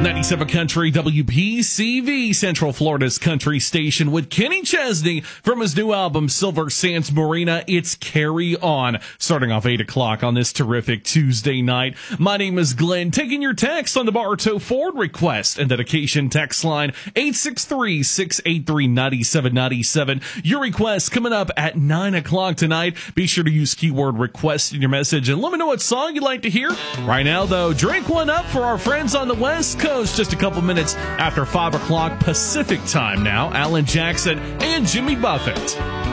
97 Country WPCV, Central Florida's country station, with Kenny Chesney from his new album Silver Sands Marina. It's Carry On, starting off 8 o'clock on this terrific Tuesday night. My name is Glenn, taking your text on the Bartow Ford request and dedication text line 863-683-9797. Your request coming up at 9 o'clock tonight. Be sure to use keyword request in your message and let me know what song you'd like to hear. Right now, though, drink one up for our friends on the West Coast. Just a couple minutes after 5 o'clock Pacific time now. Alan Jackson and Jimmy Buffett.